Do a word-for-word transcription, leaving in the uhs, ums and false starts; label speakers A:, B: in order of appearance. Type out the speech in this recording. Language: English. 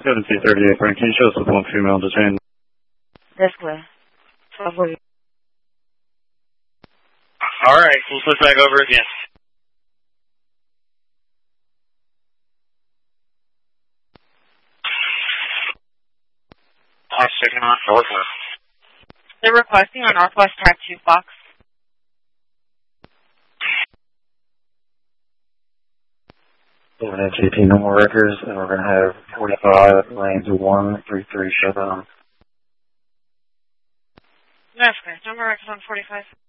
A: seven C thirty-eight, Frank, can you show us with one female detained?
B: That's clear. twelve.
C: All right, we'll switch back over again. I'm sitting on Northwest.
B: They're requesting on Northwest Track two Fox.
A: seven H eighteen, no more records, and we're going to have forty-five lanes one three three shut down.
B: That's clear. No more records on forty-five.